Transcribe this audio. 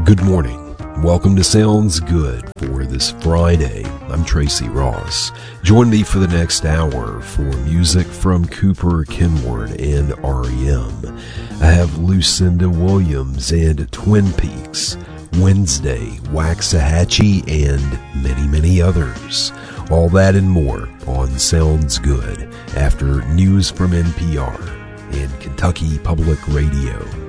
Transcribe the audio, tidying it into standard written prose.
Good morning. Welcome to Sounds Good for this Friday. I'm Tracy Ross. Join me for the next hour for music from Cooper Kenward and R.E.M. I have Lucinda Williams and Twin Peaks, Wednesday, Waxahachie, and many, many others. All that and more on Sounds Good after news from NPR and Kentucky Public Radio.